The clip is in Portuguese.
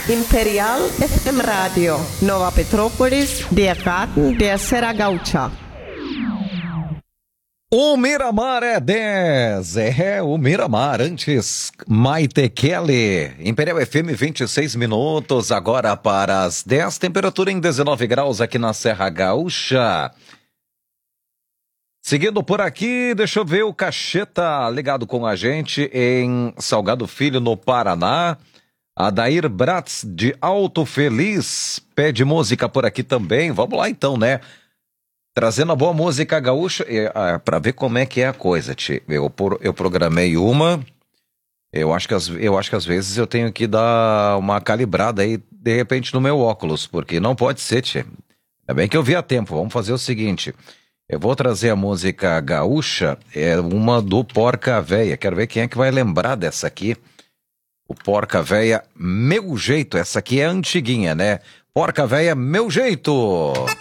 Imperial FM Radio, Nova Petrópolis, der Garten der Serra Gaúcha. O Miramar é 10, o Miramar, antes Maite Kelly, Imperial FM 26 minutos, agora para as 10, temperatura em 19 graus aqui na Serra Gaúcha. Seguindo por aqui, deixa eu ver o Cacheta ligado com a gente em Salgado Filho, no Paraná. Adair Bratz de Alto Feliz pede música por aqui também, vamos lá então, né? Trazendo a boa música gaúcha, para ver como é que é a coisa, tchê. Eu programei uma, eu acho que às vezes eu tenho que dar uma calibrada aí, de repente, no meu óculos, porque não pode ser, tchê. Ainda bem que eu vi a tempo, vamos fazer o seguinte, eu vou trazer a música gaúcha, uma do Porca Véia, quero ver quem é que vai lembrar dessa aqui. O Porca Véia, Meu Jeito, essa aqui é antiguinha, né? Porca Véia, Meu Jeito!